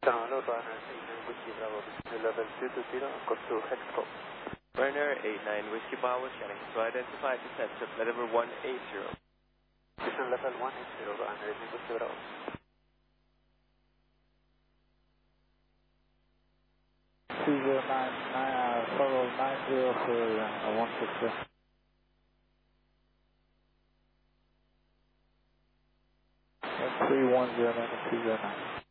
Hello, Runner 89 Whiskey Bravo, level 220, code to Hexco. Runner 89 Whiskey Bravo, checking to identify the sensor, level 180. Station level 180, Runner 89 Whiskey Bravo. 2099, follow 90 for 160. 310, 209.